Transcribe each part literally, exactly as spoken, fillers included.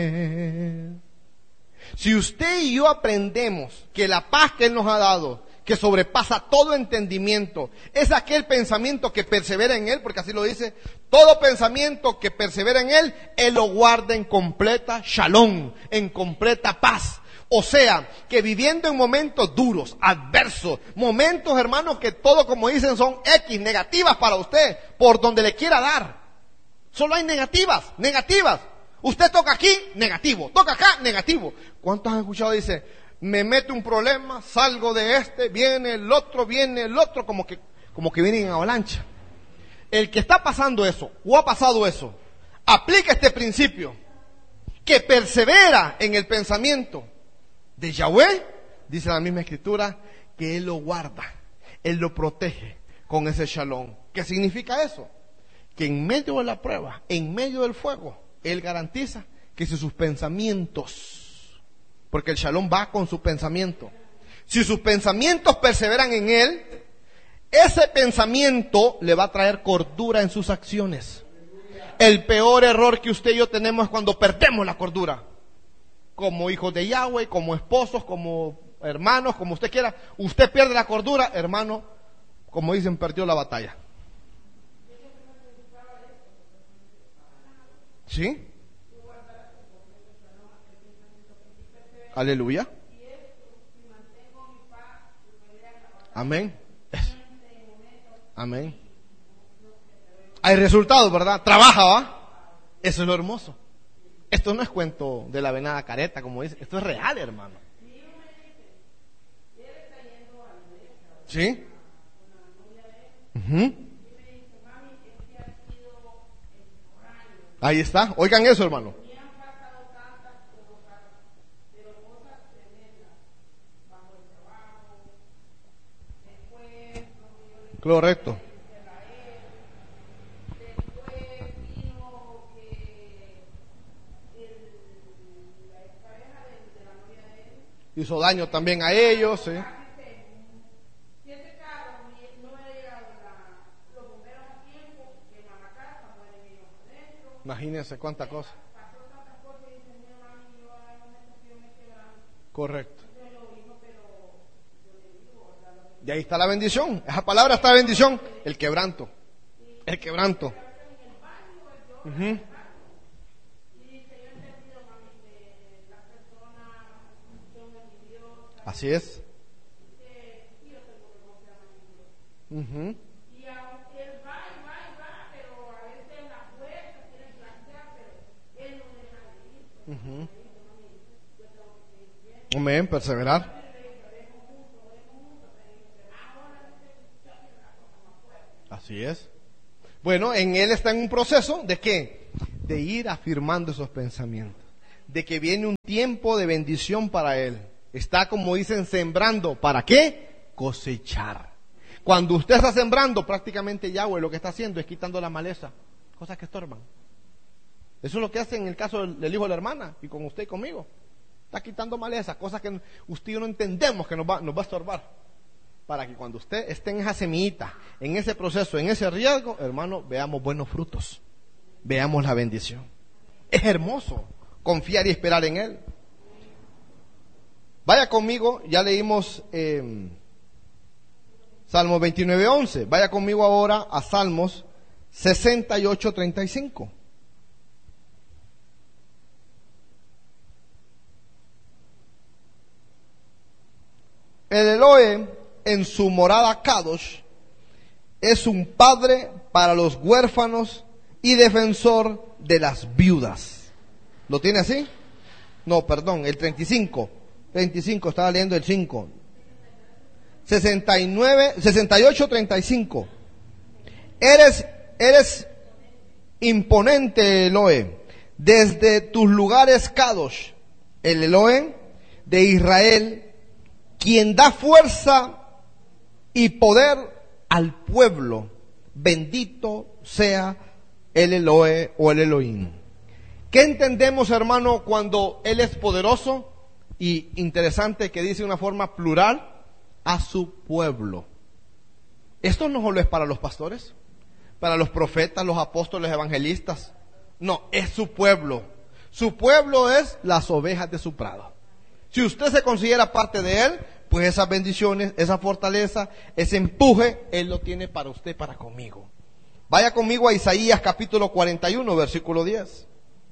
Si usted y yo aprendemos que la paz que Él nos ha dado, que sobrepasa todo entendimiento, es aquel pensamiento que persevera en Él, porque así lo dice, todo pensamiento que persevera en Él, Él lo guarda en completa shalom, en completa paz. O sea, que viviendo en momentos duros, adversos, momentos, hermanos, que todo, como dicen, son X, negativas para usted, por donde le quiera dar. Solo hay negativas, negativas. Usted toca aquí, negativo. Toca acá, negativo. ¿Cuántos han escuchado? Dice, me mete un problema, salgo de este, viene el otro, viene el otro, como que, como que viene en avalancha. El que está pasando eso, o ha pasado eso, aplica este principio, que persevera en el pensamiento de Yahweh, dice la misma escritura, que Él lo guarda, Él lo protege con ese shalom. ¿Qué significa eso? Que en medio de la prueba, en medio del fuego, Él garantiza que si sus pensamientos, porque el shalom va con su pensamiento, si sus pensamientos perseveran en Él, ese pensamiento le va a traer cordura en sus acciones. El peor error que usted y yo tenemos es cuando perdemos la cordura. Como hijos de Yahweh, como esposos, como hermanos, como usted quiera, usted pierde la cordura, hermano, como dicen, perdió la batalla. ¿Sí? Aleluya. Amén. Amén. Hay resultados, ¿verdad? Trabaja, ¿va? Eso es lo hermoso. Esto no es cuento de la venada careta, como dice. Esto es real, hermano. ¿Sí? Uh-huh. Ahí está. Oigan eso, hermano. Correcto. Hizo daño también a ellos, ¿sí? Imagínense cuánta cosa. Correcto. Y ahí está la bendición. Esa palabra está la bendición. El quebranto. El quebranto. Uh-huh. Así es. Uh-huh. Uh-huh. Amén, perseverar. Así es. Bueno, en él está en un proceso de ¿qué? De ir afirmando esos pensamientos, de que viene un tiempo de bendición para él. Está, como dicen, sembrando. ¿Para qué? Cosechar. Cuando usted está sembrando, prácticamente Yahweh lo que está haciendo es quitando la maleza, cosas que estorban. Eso es lo que hace en el caso del, del hijo de la hermana, y con usted y conmigo. Está quitando maleza, cosas que usted y yo no entendemos que nos va, nos va a estorbar. Para que cuando usted esté en esa semillita, en ese proceso, en ese riesgo, hermano, veamos buenos frutos. Veamos la bendición. Es hermoso confiar y esperar en Él. Vaya conmigo, ya leímos eh, Salmos veintinueve, once. Vaya conmigo ahora a Salmos sesenta y ocho, treinta y cinco. El Elohe en su morada Kadosh es un padre para los huérfanos y defensor de las viudas. ¿Lo tiene así? No, perdón, el treinta y cinco. treinta y cinco, estaba leyendo el cinco. sesenta y nueve, sesenta y ocho, treinta y cinco. Eres, eres imponente, Elohe, desde tus lugares Kadosh, el Elohe de Israel, quien da fuerza y poder al pueblo. Bendito sea el Elohe o el Elohim. ¿Qué entendemos, hermano, cuando Él es poderoso? Y interesante que dice de una forma plural, a su pueblo. Esto no solo es para los pastores, para los profetas, los apóstoles, evangelistas. No, es su pueblo. Su pueblo es las ovejas de su prado. Si usted se considera parte de Él, pues esas bendiciones, esa fortaleza, ese empuje, Él lo tiene para usted, para conmigo. Vaya conmigo a Isaías capítulo cuarenta y uno, versículo diez.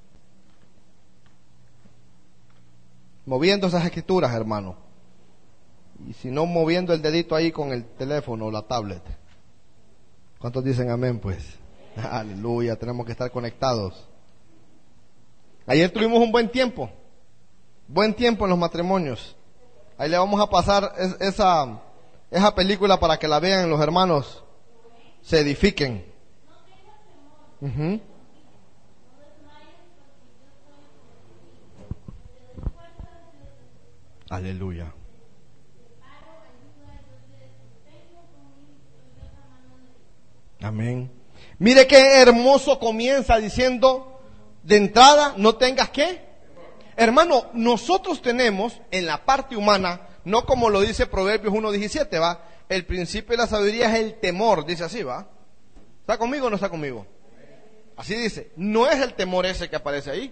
Moviendo esas escrituras, hermano. Y si no, moviendo el dedito ahí con el teléfono o la tablet. ¿Cuántos dicen amén, pues? Aleluya, tenemos que estar conectados. Ayer tuvimos un buen tiempo. Buen tiempo en los matrimonios. Ahí le vamos a pasar es, esa, esa película para que la vean los hermanos. Se edifiquen. Uh-huh. Aleluya. Amén. Mire qué hermoso comienza diciendo de entrada, no tengas qué. Hermano, nosotros tenemos en la parte humana, no como lo dice Proverbios uno diecisiete, va, el principio de la sabiduría es el temor, dice así, va. ¿Está conmigo o no está conmigo? Así dice, no es el temor ese que aparece ahí.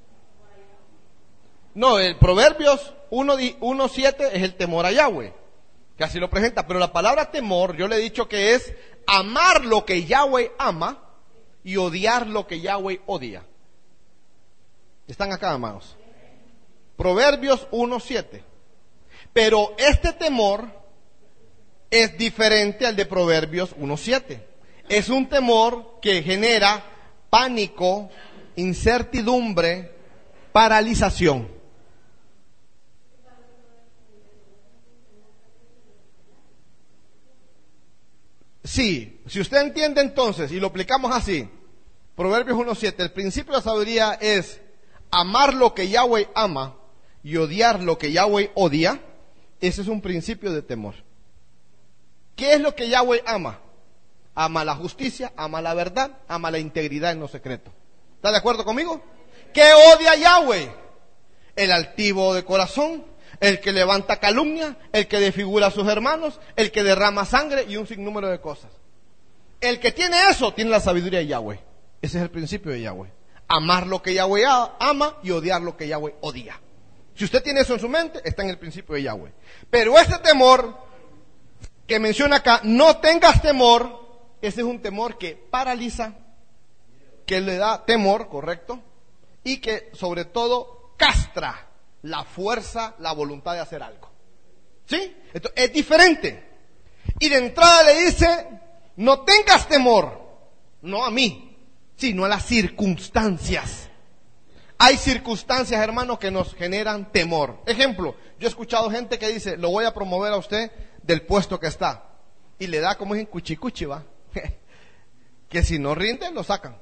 No, el Proverbios uno siete es el temor a Yahweh, que así lo presenta, pero la palabra temor, yo le he dicho que es amar lo que Yahweh ama y odiar lo que Yahweh odia. ¿Están acá, hermanos? Proverbios uno siete. Pero este temor es diferente al de Proverbios uno siete. Es un temor que genera pánico, incertidumbre, paralización. Sí, si usted entiende entonces y lo aplicamos así, Proverbios uno siete, el principio de la sabiduría es amar lo que Yahweh ama y odiar lo que Yahweh odia. Ese es un principio de temor. ¿Qué es lo que Yahweh ama? Ama la justicia, ama la verdad, ama la integridad en lo secreto. ¿Está de acuerdo conmigo? ¿Qué odia Yahweh? El altivo de corazón, el que levanta calumnia, el que desfigura a sus hermanos, el que derrama sangre y un sinnúmero de cosas. El que tiene eso, tiene la sabiduría de Yahweh. Ese es el principio de Yahweh. Amar lo que Yahweh ama y odiar lo que Yahweh odia. Si usted tiene eso en su mente, está en el principio de Yahweh. Pero este temor que menciona acá, no tengas temor, ese es un temor que paraliza, que le da temor, correcto, y que sobre todo castra la fuerza, la voluntad de hacer algo. ¿Sí? Esto es diferente. Y de entrada le dice, no tengas temor, no a mí, sino a las circunstancias. Hay circunstancias, hermanos, que nos generan temor. Ejemplo, yo he escuchado gente que dice, lo voy a promover a usted del puesto que está. Y le da como es en cuchicuchi, va. Que si no rinde, lo sacan.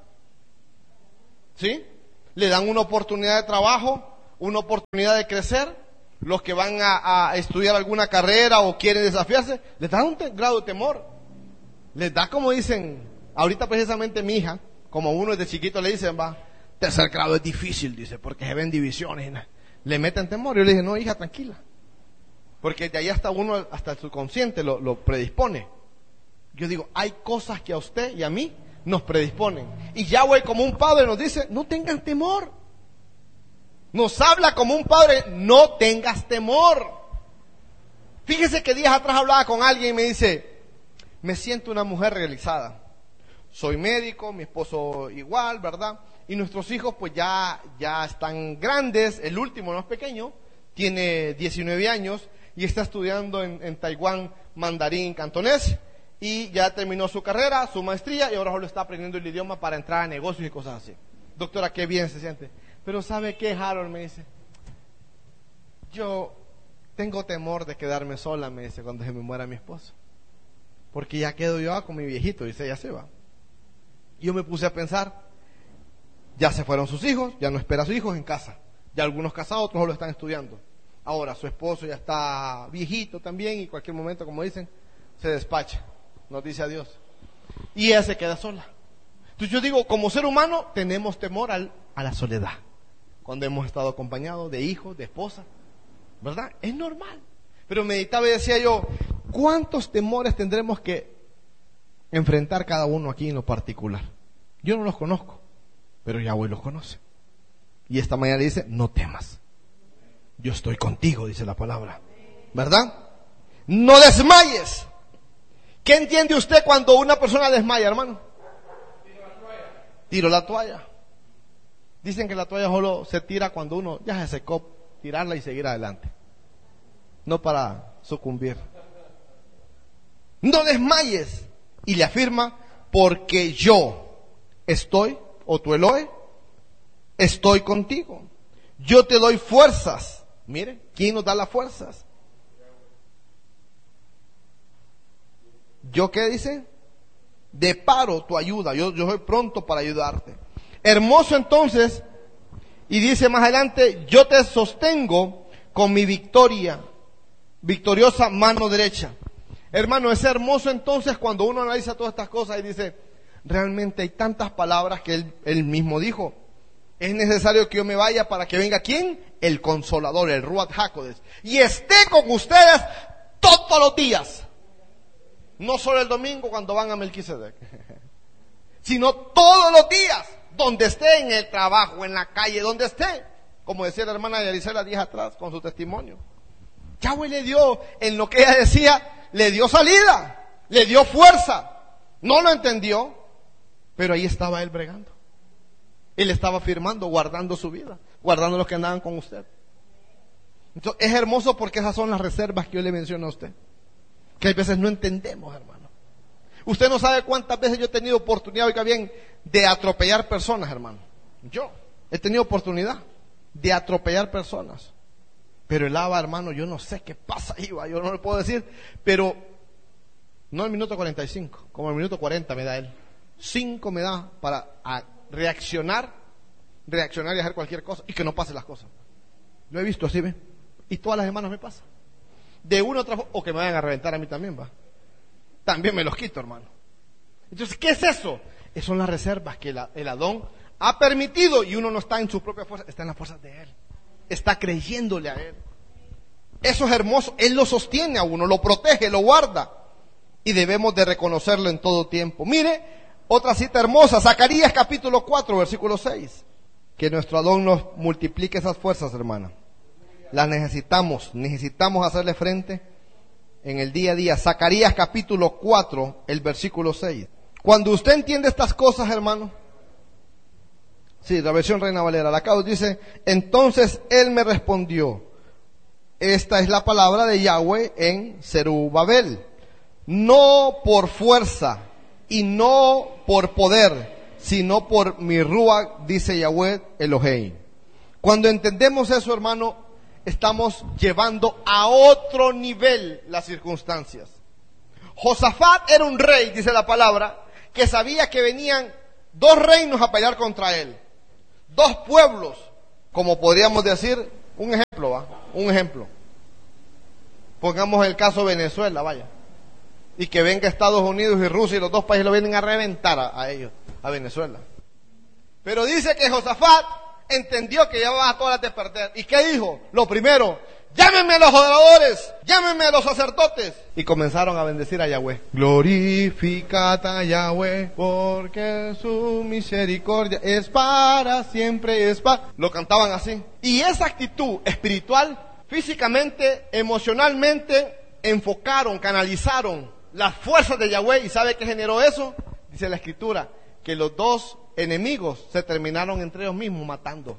¿Sí? Le dan una oportunidad de trabajo, una oportunidad de crecer. Los que van a, a estudiar alguna carrera o quieren desafiarse, les da un te- grado de temor. Les da, como dicen, ahorita precisamente mi hija, como uno desde chiquito le dicen, va, tercer grado es difícil, dice, porque se ven divisiones. Le meten temor. Yo le dije, no, hija, tranquila. Porque de ahí hasta uno, hasta el subconsciente lo, lo predispone. Yo digo, hay cosas que a usted y a mí nos predisponen. Y Yahweh como un padre nos dice, no tengan temor. Nos habla como un padre, no tengas temor. Fíjese que días atrás hablaba con alguien y me dice, me siento una mujer realizada. Soy médico, mi esposo igual, ¿verdad? Y nuestros hijos pues ya, ya están grandes. El último no es pequeño, tiene diecinueve años y está estudiando en, en Taiwán mandarín cantonés. Y ya terminó su carrera, su maestría, y ahora solo está aprendiendo el idioma para entrar a negocios y cosas así. Doctora, qué bien se siente. Pero ¿sabe qué, Harold? Me dice, yo tengo temor de quedarme sola, me dice, cuando se me muera mi esposo. Porque ya quedo yo con mi viejito, dice, ya se va. Y yo me puse a pensar, ya se fueron sus hijos, ya no espera a sus hijos en casa. Ya algunos casados, otros lo están estudiando. Ahora su esposo ya está viejito también y cualquier momento, como dicen, se despacha. Nos dice adiós. Y ella se queda sola. Entonces yo digo, como ser humano, tenemos temor al, a la soledad. Cuando hemos estado acompañados de hijos, de esposa, ¿verdad? Es normal. Pero meditaba y decía yo, ¿cuántos temores tendremos que enfrentar cada uno aquí en lo particular? Yo no los conozco, pero Yahweh los conoce. Y esta mañana le dice, no temas. Yo estoy contigo, dice la palabra. ¿Verdad? No desmayes. ¿Qué entiende usted cuando una persona desmaya, hermano? Tiro la toalla. Tiro la toalla. Dicen que la toalla solo se tira cuando uno ya se secó, tirarla y seguir adelante. No para sucumbir. No desmayes. Y le afirma, porque yo estoy, o tu Elohe, estoy contigo. Yo te doy fuerzas. Mire, ¿quién nos da las fuerzas? ¿Yo qué dice? Deparo tu ayuda. Yo, yo soy pronto para ayudarte. Hermoso entonces. Y dice más adelante, yo te sostengo con mi victoria, victoriosa mano derecha. Hermano, es hermoso entonces cuando uno analiza todas estas cosas y dice, realmente hay tantas palabras que él, él mismo dijo. Es necesario que yo me vaya para que venga ¿quién? El Consolador, el Ruach HaKodesh. Y esté con ustedes todos los días. No solo el domingo cuando van a Melquisedec, sino todos los días, donde esté, en el trabajo, en la calle, donde esté. Como decía la hermana Yarisela días atrás con su testimonio. Yahweh le dio, en lo que ella decía, le dio salida, le dio fuerza. No lo entendió, pero ahí estaba él bregando. Él estaba firmando, guardando su vida, guardando los que andaban con usted. Entonces, es hermoso porque esas son las reservas que yo le menciono a usted. Que a veces no entendemos, hermano. Usted no sabe cuántas veces yo he tenido oportunidad, oiga bien, de atropellar personas, hermano. Yo he tenido oportunidad de atropellar personas. Pero el Abba, hermano, yo no sé qué pasa ahí, va, yo no le puedo decir, pero no el minuto cuarenta y cinco, como el minuto cuarenta me da él. Cinco me da para a, reaccionar, reaccionar y hacer cualquier cosa y que no pase las cosas. Lo he visto así, ¿ve? Y todas las semanas me pasa. De una u otra forma, o que me vayan a reventar a mí también, va. También me los quito, hermano. Entonces, ¿qué es eso? Esas son las reservas que la, el Adón ha permitido y uno no está en su propia fuerza, está en las fuerzas de él. Está creyéndole a él. Eso es hermoso. Él lo sostiene a uno, lo protege, lo guarda. Y debemos de reconocerlo en todo tiempo. Mire, otra cita hermosa, Zacarías capítulo cuatro, versículo seis. Que nuestro Adón nos multiplique esas fuerzas, hermana. Las necesitamos, necesitamos hacerle frente en el día a día. Zacarías capítulo cuatro, el versículo seis. Cuando usted entiende estas cosas, hermano, sí, la versión Reina Valera, la acabo, dice, entonces él me respondió, esta es la palabra de Yahweh en Zerubabel, no por fuerza y no por poder, sino por mi Ruach, dice Yahweh Elohei. Cuando entendemos eso, hermano, estamos llevando a otro nivel las circunstancias. Josafat era un rey, dice la palabra, que sabía que venían dos reinos a pelear contra él. Dos pueblos, como podríamos decir, un ejemplo, ¿va? Un ejemplo. Pongamos el caso de Venezuela, vaya. Y que venga Estados Unidos y Rusia y los dos países lo vienen a reventar a, a ellos, a Venezuela. Pero dice que Josafat entendió que llevaba a todas las de perder. ¿Y qué dijo? Lo primero, llámenme a los adoradores, llámenme a los sacerdotes. Y comenzaron a bendecir a Yahweh. Glorificad a Yahweh, porque su misericordia es para siempre, es para... Lo cantaban así. Y esa actitud espiritual, físicamente, emocionalmente, enfocaron, canalizaron las fuerzas de Yahweh. ¿Y sabe qué generó eso? Dice la Escritura, que los dos enemigos se terminaron entre ellos mismos matando.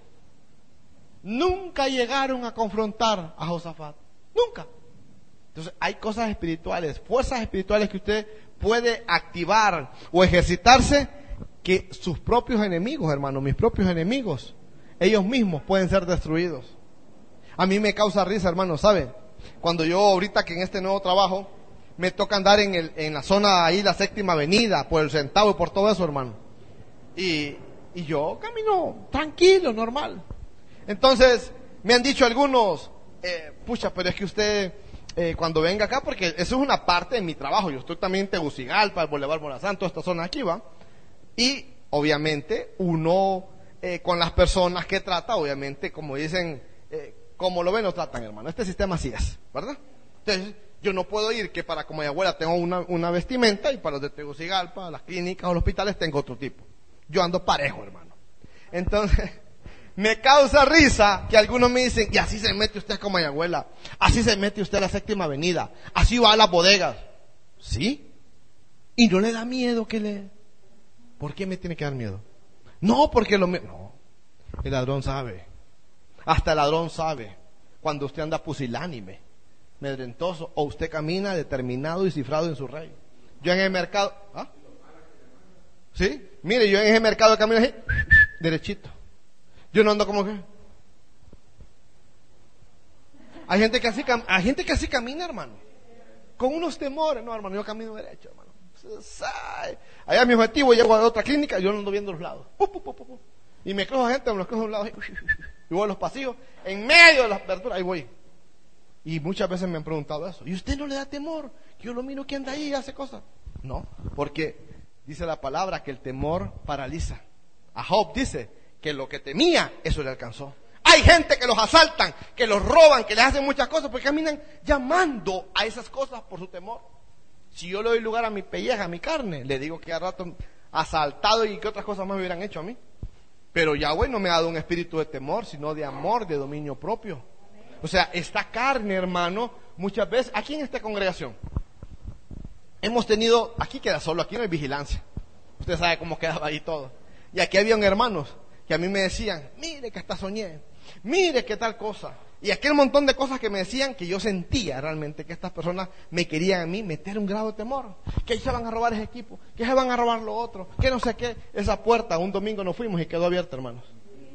Nunca llegaron a confrontar a Josafat. Nunca. Entonces hay cosas espirituales, fuerzas espirituales que usted puede activar o ejercitarse, que sus propios enemigos, hermano, mis propios enemigos, ellos mismos pueden ser destruidos. A mí me causa risa, hermano, ¿sabe? Cuando yo ahorita que en este nuevo trabajo me toca andar en, el, en la zona ahí, la séptima avenida, por el Centavo y por todo eso, hermano. Y, y yo camino tranquilo, normal. Entonces, me han dicho algunos, eh, pucha, pero es que usted, eh, cuando venga acá, porque eso es una parte de mi trabajo, yo estoy también en Tegucigalpa, el Boulevard Morazán, toda esta zona aquí, ¿va? Y, obviamente, uno, eh, con las personas que trata, obviamente, como dicen, eh, como lo ven, lo tratan, hermano. Este sistema así es, ¿verdad? Entonces, yo no puedo ir que para como mi abuela tengo una, una vestimenta y para los de Tegucigalpa, las clínicas o los hospitales tengo otro tipo. Yo ando parejo, hermano. Entonces, Me causa risa que algunos me dicen, y así se mete usted como Mayagüela, así se mete usted a la Séptima Avenida, así va a las bodegas. ¿Sí? Y no le da miedo que le... ¿Por qué me tiene que dar miedo? No, porque lo... No, el ladrón sabe. Hasta el ladrón sabe cuando usted anda pusilánime, medrentoso, o usted camina determinado y cifrado en su rey. Yo en el mercado... ¿Ah? ¿Sí? Mire, yo en ese mercado camino así, derechito. Yo no ando como que... Hay gente que así, hay gente que así camina, hermano. Con unos temores. No, hermano, yo camino derecho, hermano. Allá mi objetivo, llego a otra clínica, yo no ando viendo los lados. Y me cojo a gente, me los cojo a un lado. Y voy a los pasillos, en medio de las aperturas, ahí voy. Y muchas veces me han preguntado eso. ¿Y usted no le da temor? Yo lo miro que anda ahí y hace cosas. No, porque dice la palabra que el temor paraliza. A Job dice que lo que temía, eso le alcanzó. Hay gente que los asaltan, que los roban, que les hacen muchas cosas, porque caminan llamando a esas cosas por su temor. Si yo le doy lugar a mi pelleja, a mi carne, le digo que a rato asaltado y que otras cosas más me hubieran hecho a mí. Pero Yahweh no me ha dado un espíritu de temor, sino de amor, de dominio propio. O sea, esta carne, hermano, muchas veces, aquí en esta congregación, hemos tenido, aquí queda solo, aquí no hay vigilancia. Usted sabe cómo quedaba ahí todo. Y aquí habían hermanos que a mí me decían, mire que hasta soñé, mire que tal cosa. Y aquel montón de cosas que me decían que yo sentía realmente que estas personas me querían a mí meter un grado de temor. Que se van a robar ese equipo, que se van a robar lo otro, que no sé qué. Esa puerta, un domingo nos fuimos y quedó abierta, hermanos.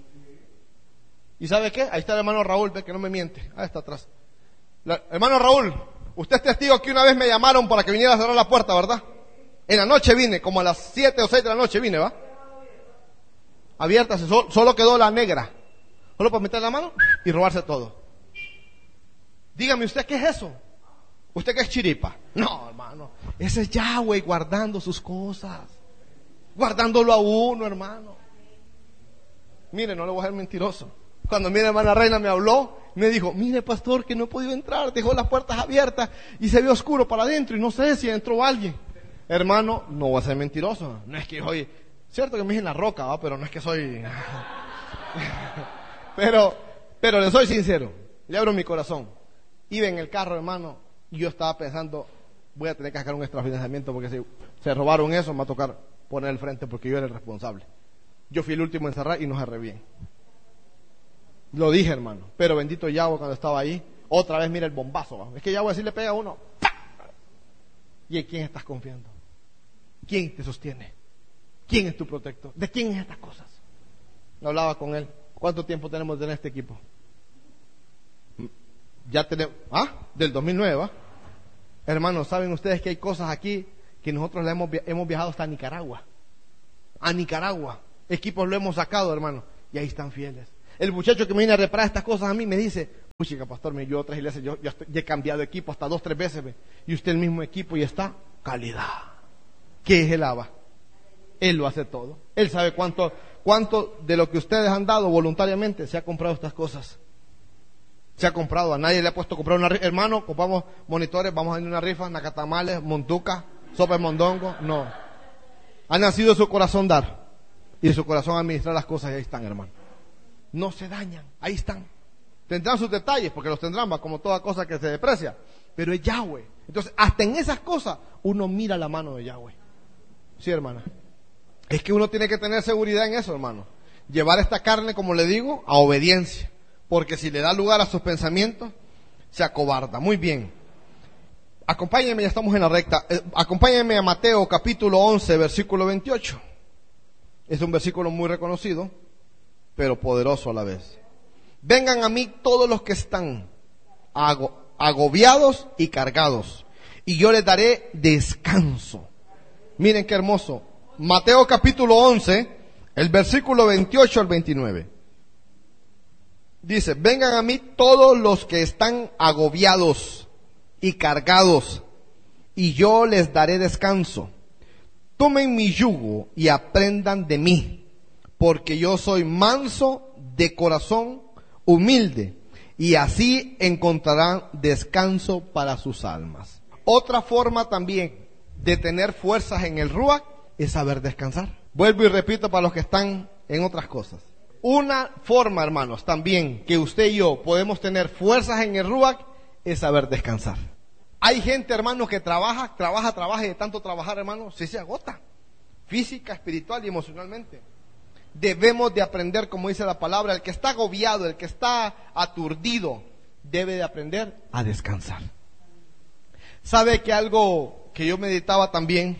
¿Y sabe qué? Ahí está el hermano Raúl, ve que no me miente. Ahí está atrás. La, hermano Raúl, usted es testigo que una vez me llamaron para que viniera a cerrar la puerta, ¿verdad? En la noche vine, como a las siete o seis de la noche vine, ¿va? Abierta, solo, solo quedó la negra. Solo para meter la mano y robarse todo. Dígame usted, ¿qué es eso? ¿Usted qué es chiripa? No, hermano. Ese es Yahweh guardando sus cosas. Guardándolo a uno, hermano. Mire, no le voy a ser mentiroso. Cuando mi hermana Reina me habló, me dijo, mire pastor, que no he podido entrar, dejó las puertas abiertas y se ve oscuro para adentro y no sé si entró alguien. Hermano, no voy a ser mentiroso. No es que soy, cierto que me dije en la roca, ¿va? Pero no es que soy... pero, pero le soy sincero, le abro mi corazón. Iba en el carro, hermano, y yo estaba pensando, voy a tener que sacar un extrafinanciamiento porque si se robaron eso, me va a tocar poner el frente porque yo era el responsable. Yo fui el último en cerrar y no cerré bien. Lo dije, hermano, pero bendito Yahweh cuando estaba ahí, otra vez mira el bombazo, ¿va? Es que Yahweh así le pega a uno. ¡Pah! ¿Y en quién estás confiando? ¿Quién te sostiene? ¿Quién es tu protector? ¿De quién es estas cosas? Hablaba con él. ¿Cuánto tiempo tenemos en este equipo? Ya tenemos, ¿ah? Del dos mil nueve, ¿va? Hermanos, ¿saben ustedes que hay cosas aquí que nosotros le hemos, hemos viajado hasta Nicaragua? A Nicaragua. Equipos lo hemos sacado, hermano, y ahí están fieles. El muchacho que me viene a reparar estas cosas a mí me dice, puchica, pastor, me ayudó a otras iglesias, yo, yo, estoy, yo he cambiado de equipo hasta dos, tres veces, ¿ve? Y usted el mismo equipo y está calidad. ¿Qué es el Abba? Él lo hace todo. Él sabe cuánto, cuánto de lo que ustedes han dado voluntariamente se ha comprado estas cosas. Se ha comprado, a nadie le ha puesto a comprar una rifa. Hermano, compramos monitores, vamos a ir a una rifa, nacatamales, montuca, sopa de mondongo. No. Ha nacido su corazón dar y su corazón administrar las cosas y ahí están, hermano. No se dañan, ahí están. Tendrán sus detalles, porque los tendrán, va, como toda cosa que se deprecia, pero es Yahweh. Entonces, hasta en esas cosas, uno mira la mano de Yahweh. Sí, hermana. Es que uno tiene que tener seguridad en eso, hermano. Llevar esta carne, como le digo, a obediencia. Porque si le da lugar a sus pensamientos, se acobarda. Muy bien. Acompáñenme, ya estamos en la recta. Eh, acompáñenme a Mateo capítulo once, versículo veintiocho. Es un versículo muy reconocido, pero poderoso a la vez. Vengan a mí todos los que están agobiados y cargados, y yo les daré descanso. Miren qué hermoso. Mateo capítulo once, el versículo veintiocho al veintinueve. Dice, vengan a mí todos los que están agobiados y cargados, y yo les daré descanso. Tomen mi yugo y aprendan de mí, porque yo soy manso de corazón, humilde, y así encontrarán descanso para sus almas. Otra forma también de tener fuerzas en el Ruach es saber descansar. Vuelvo y repito para los que están en otras cosas. una forma, hermanos, también que usted y yo podemos tener fuerzas en el Ruach es saber descansar. Hay gente, hermanos, que trabaja, trabaja, trabaja y de tanto trabajar, hermanos, sí se agota, física, espiritual y emocionalmente. Debemos de aprender, como dice la palabra, el que está agobiado, el que está aturdido, debe de aprender a descansar. ¿Sabe que algo que yo meditaba también?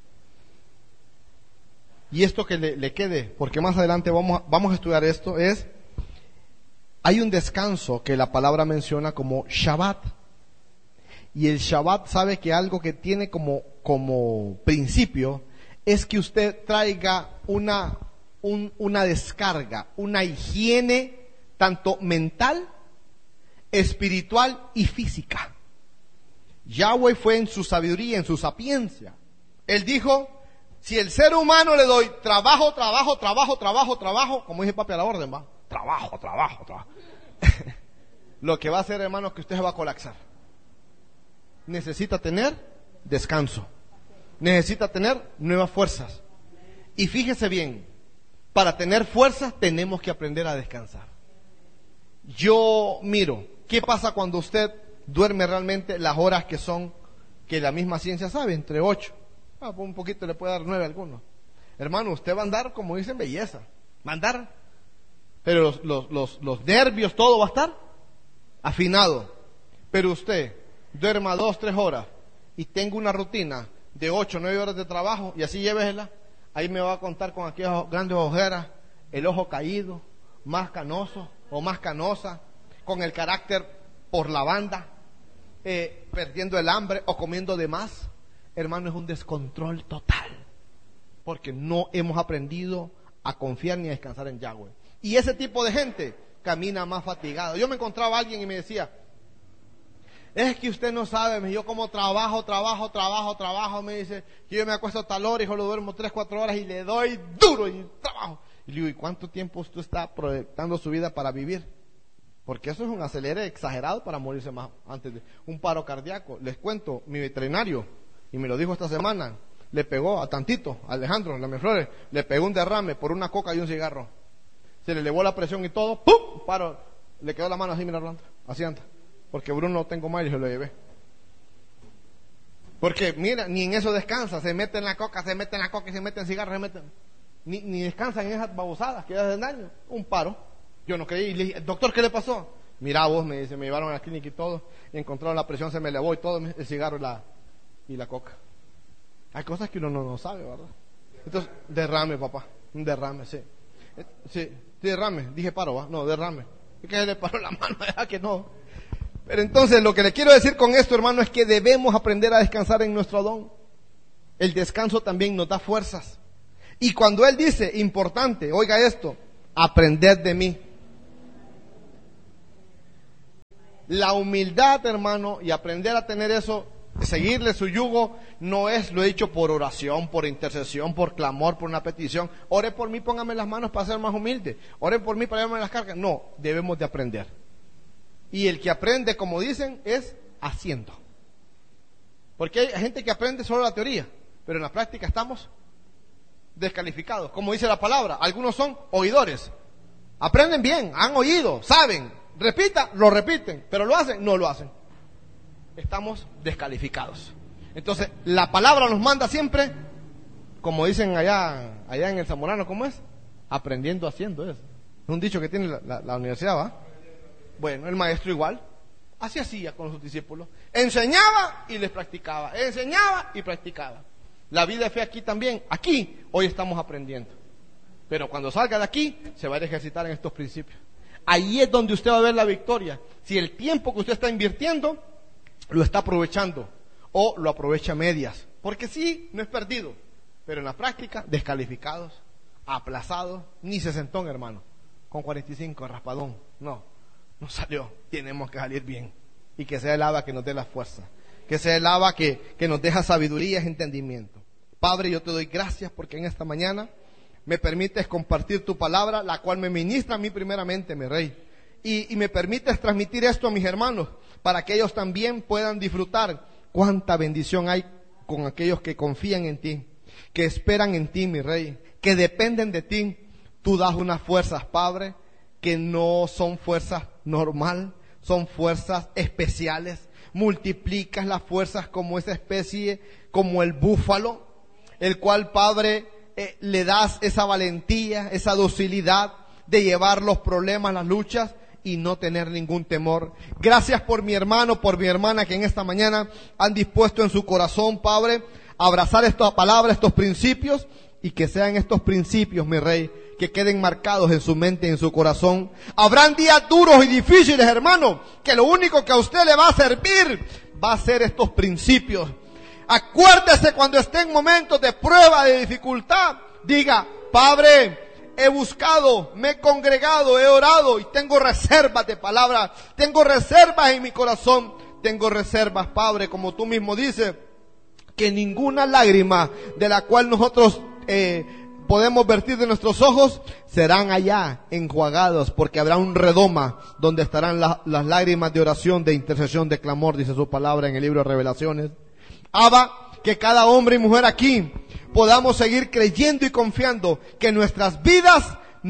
Y esto que le, le quede, porque más adelante vamos a, vamos a estudiar esto, es, hay un descanso que la palabra menciona como Shabbat. Y el Shabbat, sabe que algo que tiene como, como principio es que usted traiga una, un, una descarga, una higiene tanto mental, espiritual y física. Yahweh fue en su sabiduría, en su sapiencia. Él dijo, si el ser humano le doy trabajo, trabajo, trabajo, trabajo, trabajo, como dice papi a la orden, va, trabajo, trabajo, trabajo. Lo que va a hacer, hermano, es que usted se va a colapsar. Necesita tener descanso. Necesita tener nuevas fuerzas. Y fíjese bien, para tener fuerzas tenemos que aprender a descansar. Yo miro, ¿qué pasa cuando usted duerme realmente las horas que son, que la misma ciencia sabe, entre ocho? Ah, un poquito le puede dar nueve a algunos. Hermano, usted va a andar, como dicen, belleza. Va a andar, pero los, los, los, los nervios, todo va a estar afinado. Pero usted duerma dos, tres horas y tenga una rutina de ocho, nueve horas de trabajo y así llévesela, ahí me va a contar con aquellas grandes ojeras, el ojo caído, más canoso o más canosa, con el carácter por la banda, eh, perdiendo el hambre o comiendo de más. Hermano, es un descontrol total, porque no hemos aprendido a confiar ni a descansar en Yahweh. Y ese tipo de gente camina más fatigado. Yo me encontraba a alguien y me decía, es que usted no sabe, yo como trabajo, trabajo, trabajo, trabajo, me dice, que yo me acuesto a tal hora y solo duermo tres, cuatro horas y le doy duro y trabajo. Y le digo, ¿y cuánto tiempo usted está proyectando su vida para vivir? Porque eso es un acelere exagerado para morirse más antes de un paro cardíaco. Les cuento, mi veterinario, y me lo dijo esta semana, le pegó a tantito, a Alejandro, en las Flores, le pegó un derrame por una coca y un cigarro. Se le elevó la presión y todo, ¡pum! Paro, le quedó la mano así, mira, Orlando, así anda. Porque Bruno tengo mal y se lo llevé. Porque mira, ni en eso descansa, se mete en la coca, se mete en la coca y se mete en cigarros, se mete, ni, ni descansan en esas babosadas que hacen daño. Un paro. Yo no creí, y le dije, doctor, ¿qué le pasó? Mira vos, me dice, me llevaron a la clínica y todo, y encontraron la presión, se me elevó y todo, el cigarro y la, y la coca. Hay cosas que uno no, no sabe, ¿verdad? Entonces, derrame, papá, un derrame, sí. Sí, derrame, dije paro, ¿va? No, derrame. Es que se le paró la mano, ¿verdad que no? Pero entonces lo que le quiero decir con esto, hermano, es que debemos aprender a descansar en nuestro don. El descanso también nos da fuerzas. Y cuando Él dice, importante, oiga esto, aprended de mí. La humildad, hermano, y aprender a tener eso, seguirle su yugo, no es, lo he dicho, por oración, por intercesión, por clamor, por una petición. Ore por mí, póngame las manos para ser más humilde. Ore por mí para llevarme las cargas. No, debemos de aprender. Y el que aprende, como dicen, es haciendo. Porque hay gente que aprende solo la teoría, pero en la práctica estamos descalificados. Como dice la palabra, algunos son oidores. Aprenden bien, han oído, saben, repita, lo repiten, pero lo hacen, no lo hacen. Estamos descalificados. Entonces, la palabra nos manda siempre, como dicen allá, allá en el Zamorano, ¿cómo es? Aprendiendo haciendo, es. Es un dicho que tiene la, la, la universidad, ¿va? Bueno, el maestro igual, así hacía con sus discípulos. Enseñaba y les practicaba, enseñaba y practicaba. La vida de fe aquí también, aquí, hoy estamos aprendiendo. Pero cuando salga de aquí, se va a ejercitar en estos principios. Ahí es donde usted va a ver la victoria. Si el tiempo que usted está invirtiendo, lo está aprovechando, o lo aprovecha a medias. Porque sí, no es perdido, pero en la práctica, descalificados, aplazados, ni sesentón, hermano, con cuarenta y cinco, raspadón, no. No salió, tenemos que salir bien. Y que sea el Abba que nos dé la fuerza. Que sea el Abba que, que nos deja sabiduría y entendimiento. Padre, yo te doy gracias porque en esta mañana me permites compartir tu palabra, la cual me ministra a mí primeramente, mi Rey. Y, y me permites transmitir esto a mis hermanos, para que ellos también puedan disfrutar cuánta bendición hay con aquellos que confían en ti, que esperan en ti, mi Rey, que dependen de ti. Tú das unas fuerzas, Padre, que no son fuerzas normal, son fuerzas especiales. Multiplicas las fuerzas como esa especie, como el búfalo, el cual, Padre, eh, le das esa valentía, esa docilidad de llevar los problemas, las luchas y no tener ningún temor. Gracias por mi hermano, por mi hermana que en esta mañana han dispuesto en su corazón, Padre, abrazar esta palabra, estos principios, y que sean estos principios, mi Rey, que queden marcados en su mente y en su corazón. Habrán días duros y difíciles, hermano, que lo único que a usted le va a servir va a ser estos principios. Acuérdese cuando esté en momentos de prueba, de dificultad, diga: Padre, he buscado, me he congregado, he orado y tengo reservas de palabra, tengo reservas en mi corazón, tengo reservas, Padre, como tú mismo dices, que ninguna lágrima de la cual nosotros eh, podemos vertir de nuestros ojos serán allá enjuagados, porque habrá un redoma donde estarán la, las lágrimas de oración, de intercesión, de clamor, dice su palabra en el libro de Revelaciones. Abba, que cada hombre y mujer aquí podamos seguir creyendo y confiando que nuestras vidas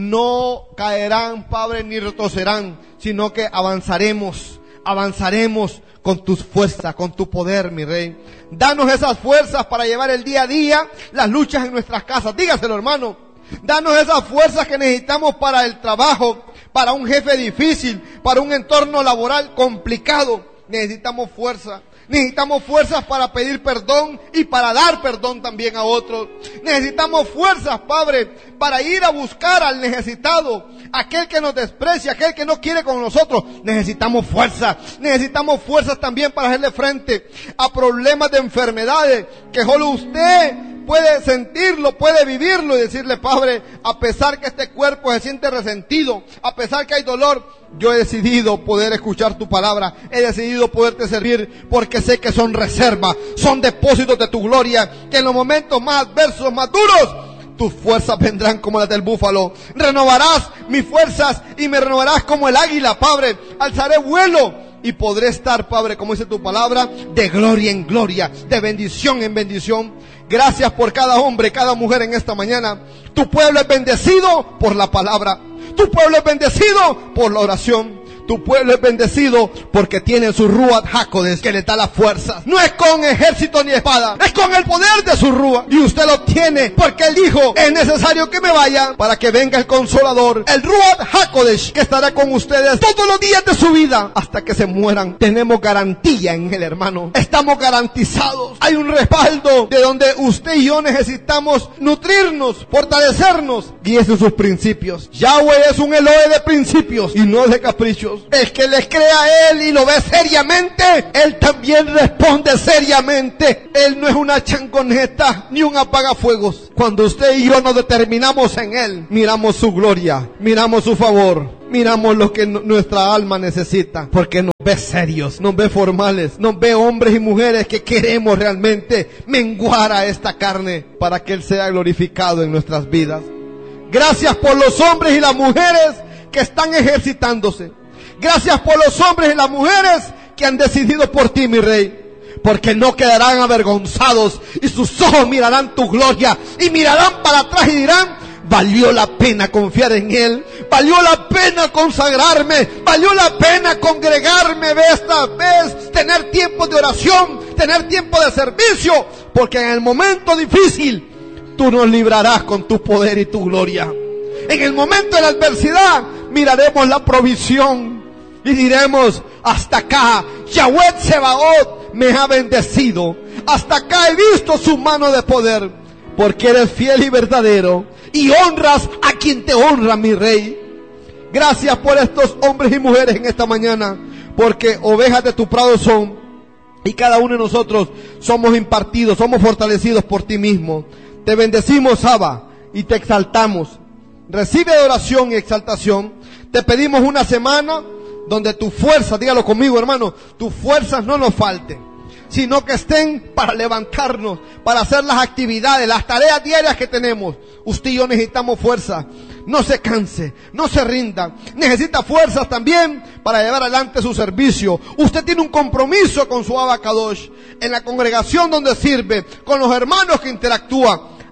no caerán, Padre, ni retrocederán, sino que avanzaremos, avanzaremos con tus fuerzas, con tu poder, mi Rey. Danos esas fuerzas para llevar el día a día las luchas en nuestras casas. Dígaselo, hermano. Danos esas fuerzas que necesitamos para el trabajo, para un jefe difícil, para un entorno laboral complicado. Necesitamos fuerza. Necesitamos fuerzas para pedir perdón y para dar perdón también a otros. Necesitamos fuerzas, Padre, para ir a buscar al necesitado, aquel que nos desprecia, aquel que no quiere con nosotros. Necesitamos fuerzas. Necesitamos fuerzas también para hacerle frente a problemas de enfermedades que solo usted puede sentirlo, puede vivirlo y decirle: Padre, a pesar que este cuerpo se siente resentido, a pesar que hay dolor, yo he decidido poder escuchar tu palabra, he decidido poderte servir, porque sé que son reservas, son depósitos de tu gloria, que en los momentos más adversos, más duros, tus fuerzas vendrán como las del búfalo. Renovarás mis fuerzas y me renovarás como el águila, Padre. Alzaré vuelo y podré estar, Padre, como dice tu palabra, de gloria en gloria, de bendición en bendición. Gracias por cada hombre, cada mujer en esta mañana. Tu pueblo es bendecido por la palabra. Tu pueblo es bendecido por la oración. Tu pueblo es bendecido porque tiene su Ruach HaKodesh que le da la fuerza. No es con ejército ni espada, es con el poder de su Ruach. Y usted lo tiene porque Él dijo: es necesario que me vaya para que venga el Consolador, el Ruach HaKodesh, que estará con ustedes todos los días de su vida hasta que se mueran. Tenemos garantía en Él, hermano. Estamos garantizados. Hay un respaldo de donde usted y yo necesitamos nutrirnos, fortalecernos. Guíese sus principios. Yahweh es un Elohe de principios y no de caprichos. El que les crea a Él y lo ve seriamente, Él también responde seriamente. Él no es una changoneta ni un apagafuegos. Cuando usted y yo nos determinamos en Él, miramos su gloria, miramos su favor, miramos lo que n- nuestra alma necesita, porque nos ve serios, nos ve formales, nos ve hombres y mujeres que queremos realmente menguar a esta carne para que Él sea glorificado en nuestras vidas. Gracias por los hombres y las mujeres que están ejercitándose. Gracias por los hombres y las mujeres que han decidido por ti, mi Rey, porque no quedarán avergonzados y sus ojos mirarán tu gloria y mirarán para atrás y dirán: valió la pena confiar en Él, valió la pena consagrarme, valió la pena congregarme esta vez, tener tiempo de oración, tener tiempo de servicio, porque en el momento difícil tú nos librarás con tu poder y tu gloria. En el momento de la adversidad miraremos la provisión y diremos: hasta acá Yahweh Tsebaot me ha bendecido, hasta acá he visto su mano de poder, porque eres fiel y verdadero y honras a quien te honra, mi Rey. Gracias por estos hombres y mujeres en esta mañana, porque ovejas de tu prado son, y cada uno de nosotros somos impartidos, somos fortalecidos por ti mismo. Te bendecimos, Abba, y te exaltamos. Recibe adoración y exaltación. Te pedimos una semana donde tu fuerza, dígalo conmigo, hermano, tus fuerzas no nos falten, sino que estén para levantarnos, para hacer las actividades, las tareas diarias que tenemos. Usted y yo necesitamos fuerza. No se canse, no se rinda. Necesita fuerzas también para llevar adelante su servicio. Usted tiene un compromiso con su Abba Kadosh, en la congregación donde sirve, con los hermanos que interactúan.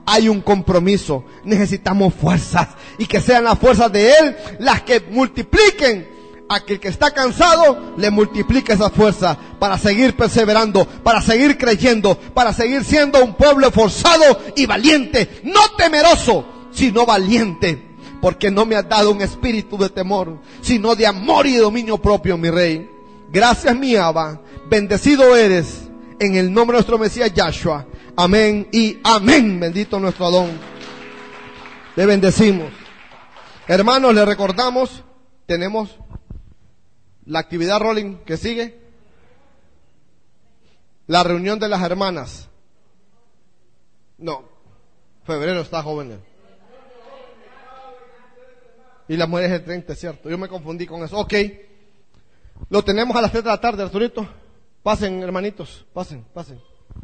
hay un compromiso. Necesitamos fuerzas y que sean las fuerzas de Él las que multipliquen. Aquel que está cansado, le multiplique esa fuerza para seguir perseverando, para seguir creyendo, para seguir siendo un pueblo esforzado y valiente, no temeroso, sino valiente, porque no me has dado un espíritu de temor, sino de amor y de dominio propio, mi Rey. Gracias, mi Abba, bendecido eres, en el nombre de nuestro Mesías Yahshua. Amén y amén. Bendito nuestro Adón. Le bendecimos. Hermanos, le recordamos, tenemos la actividad rolling que sigue, la reunión de las hermanas. No, febrero está, jóvenes. Y las mujeres el treinta, es cierto. Yo me confundí con eso. Ok. Lo tenemos a las tres de la tarde, Arturito. Pasen, hermanitos. Pasen, pasen.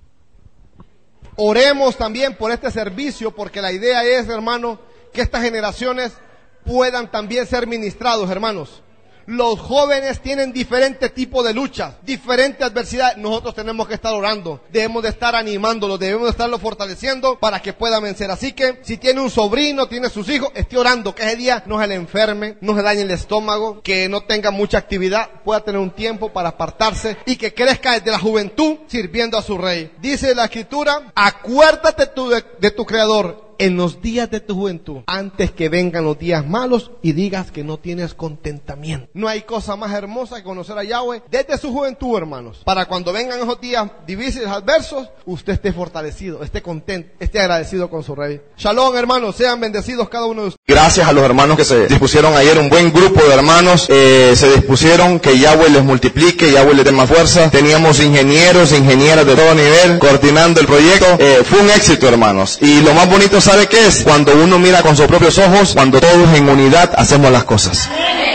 Oremos también por este servicio, porque la idea es, hermano, que estas generaciones puedan también ser ministrados, hermanos. Los jóvenes tienen diferentes tipos de luchas, diferentes adversidades. Nosotros tenemos que estar orando, debemos de estar animándolos, debemos de estarlos fortaleciendo para que puedan vencer. Así que si tiene un sobrino, tiene sus hijos, esté orando que ese día no se le enferme, no se dañe el estómago, que no tenga mucha actividad, pueda tener un tiempo para apartarse y que crezca desde la juventud sirviendo a su Rey. Dice la Escritura, acuérdate tú de, de tu Creador en los días de tu juventud, antes que vengan los días malos y digas que no tienes contentamiento. No hay cosa más hermosa que conocer a Yahweh desde su juventud, hermanos, para cuando vengan esos días difíciles, adversos, usted esté fortalecido, esté contento, esté agradecido con su Rey. Shalom, hermanos, sean bendecidos cada uno de ustedes. Gracias a los hermanos que se dispusieron ayer, un buen grupo de hermanos, eh, se dispusieron, que Yahweh les multiplique, Yahweh les dé más fuerza. Teníamos ingenieros, ingenieras de todo nivel, coordinando el proyecto. Eh, fue un éxito, hermanos. Y lo más bonito, ¿sabe qué es? Cuando uno mira con sus propios ojos, cuando todos en unidad hacemos las cosas.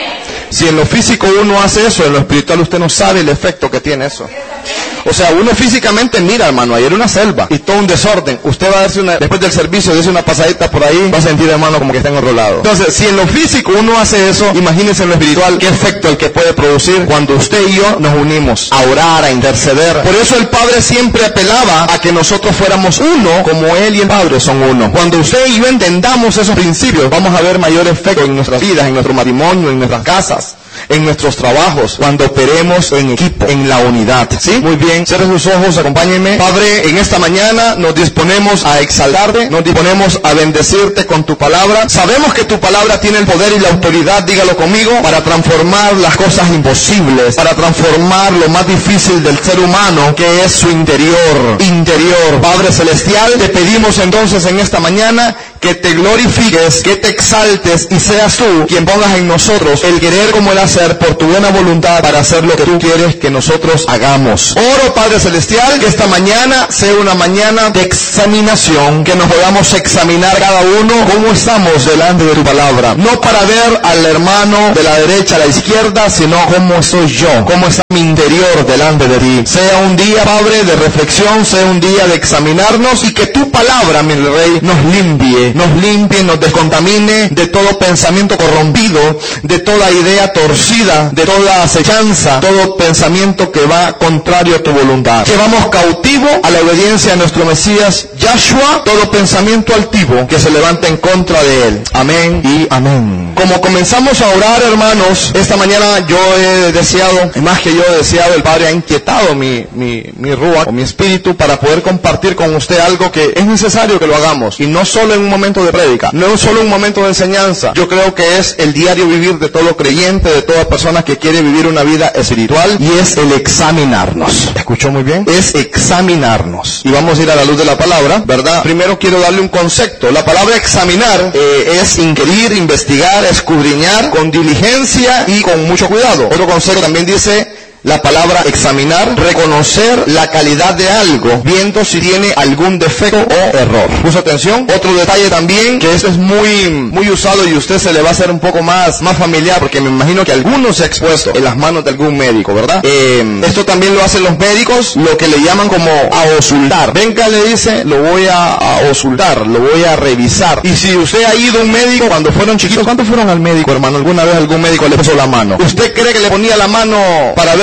Si en lo físico uno hace eso, en lo espiritual usted no sabe el efecto que tiene eso. O sea, uno físicamente mira, hermano, ayer una selva y todo un desorden. Usted va a darse una, después del servicio, darse una pasadita por ahí, va a sentir, hermano, como que está en otro lado. Entonces, si en lo físico uno hace eso, imagínense en lo espiritual, qué efecto el que puede producir cuando usted y yo nos unimos a orar, a interceder. Por eso el Padre siempre apelaba a que nosotros fuéramos uno, como Él y el Padre son uno. Cuando usted y yo entendamos esos principios, vamos a ver mayor efecto en nuestras vidas, en nuestro matrimonio, en nuestras casas, en nuestros trabajos, cuando operemos en equipo, en la unidad. ¿Sí? Muy bien, cierre sus ojos, acompáñenme. Padre, en esta mañana nos disponemos a exaltarte, nos disponemos a bendecirte con tu palabra. Sabemos que tu palabra tiene el poder y la autoridad, dígalo conmigo, para transformar las cosas imposibles, para transformar lo más difícil del ser humano, que es su interior, interior. Padre celestial, te pedimos entonces en esta mañana que te glorifiques, que te exaltes y seas tú quien pongas en nosotros el querer como el hacer por tu buena voluntad para hacer lo que tú quieres que nosotros hagamos. Oro, Padre celestial, que esta mañana sea una mañana de examinación, que nos podamos examinar cada uno cómo estamos delante de tu palabra, no para ver al hermano de la derecha a la izquierda, sino cómo soy yo, cómo está mi interior delante de ti. Sea un día, Padre, de reflexión, sea un día de examinarnos y que tu palabra, mi Rey, nos limpie, nos limpie, nos descontamine de todo pensamiento corrompido, de toda idea torcida, de toda acechanza, todo pensamiento que va contrario a tu voluntad. Llevamos cautivo a la obediencia de nuestro Mesías Yahshua todo pensamiento altivo que se levante en contra de él. Amén y amén. Como comenzamos a orar, hermanos, esta mañana yo he deseado, más que yo he deseado, el Padre ha inquietado mi, mi, mi rúa o mi espíritu para poder compartir con usted algo que es necesario que lo hagamos, y no solo en un momento de prédica, no es solo un momento de enseñanza. Yo creo que es el diario vivir de todo creyente, de toda persona que quiere vivir una vida espiritual, y es el examinarnos. ¿Escuchó muy bien? Es examinarnos. Y vamos a ir a la luz de la palabra, ¿verdad? Primero quiero darle un concepto. La palabra examinar eh, es inquirir, investigar, escudriñar con diligencia y con mucho cuidado. Otro concepto también dice la palabra examinar, reconocer la calidad de algo, viendo si tiene algún defecto o error. ¿Puso atención? Otro detalle también, que esto es muy muy usado y a usted se le va a hacer un poco más, más familiar, porque me imagino que alguno se ha expuesto en las manos de algún médico, ¿verdad? Eh, esto también lo hacen los médicos, lo que le llaman como a osultar. Venga, le dice, lo voy a, a osultar, lo voy a revisar. Y si usted ha ido a un médico cuando fueron chiquitos, ¿cuántos fueron al médico, hermano? ¿Alguna vez algún médico le puso la mano? ¿Usted cree que le ponía la mano para ver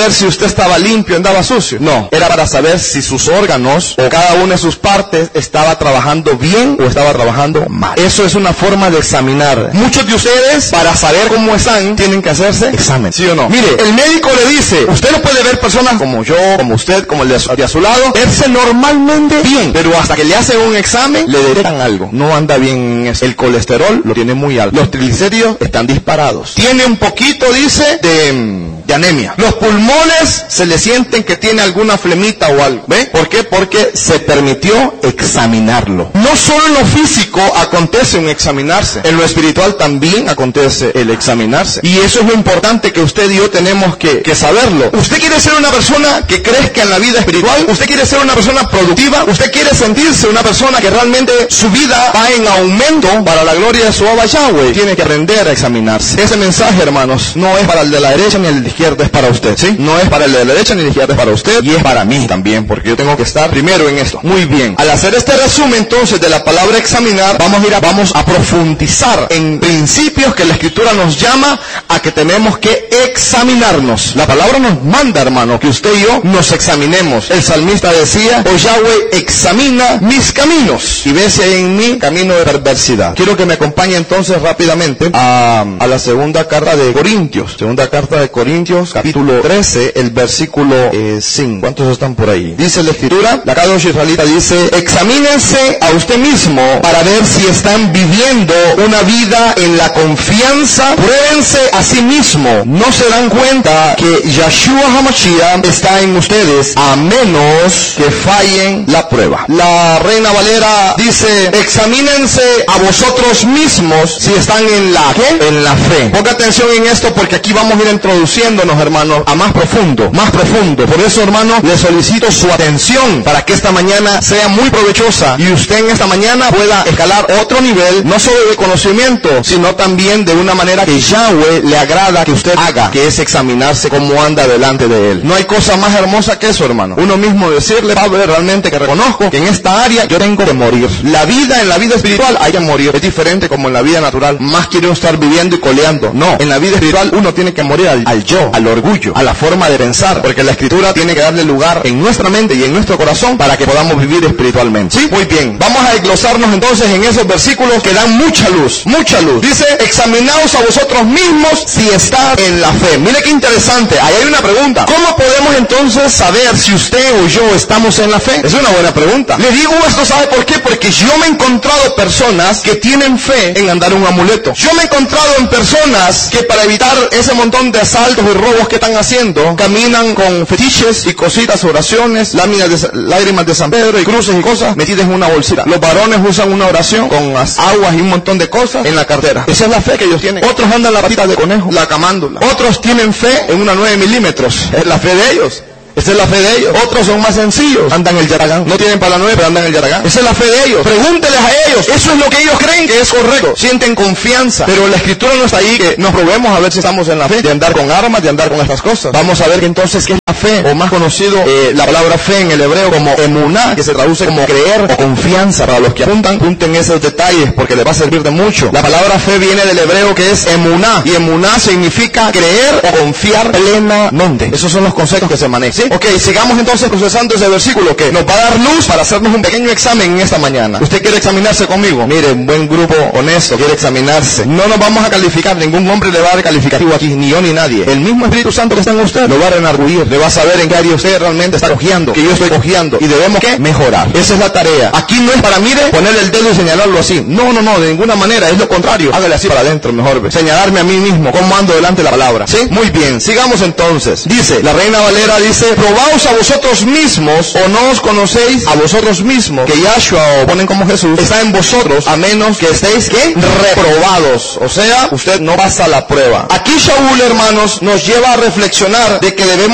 saber si usted estaba limpio, andaba sucio. No, era para saber si sus órganos o cada una de sus partes estaba trabajando bien o estaba trabajando mal. Eso es una forma de examinar. Muchos de ustedes, para saber cómo están, tienen que hacerse examen, ¿sí o no? Mire, el médico le dice, usted no puede ver personas como yo, como usted, como el de a, su, de a su lado, verse normalmente bien, pero hasta que le hacen un examen, le detectan algo. No anda bien eso. El colesterol lo tiene muy alto. Los triglicéridos están disparados. Tiene un poquito, dice, de, de anemia. Los pulmones se le sienten que tiene alguna flemita o algo. ¿Ve? ¿Por qué? Porque se permitió examinarlo. No solo en lo físico acontece un examinarse, en lo espiritual también acontece el examinarse. Y eso es lo importante que usted y yo tenemos que, que saberlo. ¿Usted quiere ser una persona que crezca en la vida espiritual? ¿Usted quiere ser una persona productiva? ¿Usted quiere sentirse una persona que realmente su vida va en aumento para la gloria de su Abba Yahweh? Tiene que aprender a examinarse. Ese mensaje, hermanos, no es para el de la derecha ni el de la izquierda, es para usted, ¿sí? No es para el de la derecha ni el de la izquierda, es para usted y es para mí también, porque yo tengo que estar primero en esto. Muy bien. Al hacer este resumen entonces de la palabra examinar, vamos a ir a, vamos a profundizar en principios que la Escritura nos llama a que tenemos que examinarnos. La palabra nos manda, hermano, que usted y yo nos examinemos. El salmista decía, oh Yahweh, examina mis caminos y ve si hay en mí camino de perversidad. Quiero que me acompañe entonces rápidamente a, a la segunda carta de Corintios. Segunda carta de Corintios, capítulo trece, el versículo eh, cinco. ¿Cuántos están por ahí? Dice la Escritura, la Kadosh Israelita dice, examínense a usted mismo para ver si están viviendo una vida en la confianza. Pruébense a sí mismo. No se dan cuenta que Yahshua HaMashiach está en ustedes, a menos que fallen la prueba. La Reina Valera dice, examínense a vosotros mismos si están en la ¿qué? En la fe. Ponga atención en esto porque aquí vamos a ir introduciéndonos, hermanos, a más profundo, más profundo. Por eso, hermano, le solicito su atención para que esta mañana sea muy provechosa y usted en esta mañana pueda escalar otro nivel, no solo de conocimiento, sino también de una manera que Yahweh le agrada que usted haga, que es examinarse cómo anda delante de Él. No hay cosa más hermosa que eso, hermano. Uno mismo decirle, Padre, realmente que reconozco que en esta área yo tengo que morir. La vida, en la vida espiritual, hay que morir. Es diferente como en la vida natural. Más quiero estar viviendo y coleando. No, en la vida espiritual uno tiene que morir al, al yo, al orgullo, a la forma de pensar, porque la Escritura tiene que darle lugar en nuestra mente y en nuestro corazón para que podamos vivir espiritualmente. ¿Sí? Muy bien. Vamos a desglosarnos entonces en esos versículos que dan mucha luz, mucha luz. Dice, examinaos a vosotros mismos si están en la fe. Mire qué interesante. Ahí hay una pregunta. ¿Cómo podemos entonces saber si usted o yo estamos en la fe? Es una buena pregunta. Le digo esto, ¿sabe por qué? Porque yo me he encontrado personas que tienen fe en andar un amuleto. Yo me he encontrado en personas que para evitar ese montón de asaltos y robos que están haciendo, caminan con fetiches y cositas, oraciones, láminas de, lágrimas de San Pedro y cruces y cosas metidas en una bolsita. Los varones usan una oración con las aguas y un montón de cosas en la cartera. Esa es la fe que ellos tienen. Otros andan la patita de conejo, la camándula. Otros tienen fe en una nueve milímetros. Es la fe de ellos. Esa es la fe de ellos. Otros son más sencillos. Andan el yaragán. No tienen para la nueve, pero andan el yaragán. Esa es la fe de ellos. Pregúnteles a ellos. Eso es lo que ellos creen que es correcto. Sienten confianza. Pero la Escritura no está ahí que nos probemos a ver si estamos en la fe. De andar con armas, de andar con estas cosas. Vamos a ver que entonces qué es la fe. O más conocido, eh, la palabra fe en el hebreo como emuná, que se traduce como creer o confianza. Para los que apuntan, apunten esos detalles porque les va a servir de mucho. La palabra fe viene del hebreo que es emuná. Y emuná significa creer o confiar plenamente. Esos son los conceptos que se manejan. ¿Sí? Ok, sigamos entonces procesando ese versículo que nos va a dar luz para hacernos un pequeño examen en esta mañana. ¿Usted quiere examinarse conmigo? Mire, un buen grupo honesto quiere examinarse. No nos vamos a calificar, ningún hombre le va a dar calificativo aquí, ni yo ni nadie. El mismo Espíritu Santo que está en usted lo va a redarguir, le va a saber en qué área usted realmente está cojeando, que yo estoy cojeando, y debemos ¿qué? Mejorar. Esa es la tarea. Aquí no es para, mire, ponerle el dedo y señalarlo así. No, no, no, de ninguna manera, es lo contrario. Hágale así para adentro, mejor. Ve. Señalarme a mí mismo, cómo ando delante de la palabra. ¿Sí? Muy bien, sigamos entonces. Dice, la Reina Valera dice, probaos a vosotros mismos, o no os conocéis a vosotros mismos, que Yahshua, o ponen como Jesús, está en vosotros, a menos que estéis, ¿qué? Reprobados. O sea, usted no pasa la prueba. Aquí Shaul, hermanos, nos lleva a reflexionar de que debemos examinar